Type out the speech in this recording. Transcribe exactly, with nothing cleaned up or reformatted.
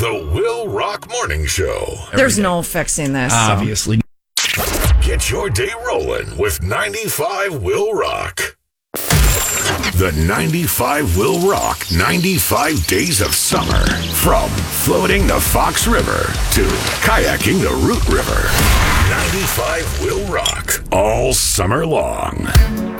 The Will Rock Morning Show. There's no fixing this. Obviously. So. Get your day rolling with ninety-five Will Rock. The ninety-five Will Rock ninety-five Days of Summer. From floating the Fox River to kayaking the Root River. ninety-five Will Rock all summer long.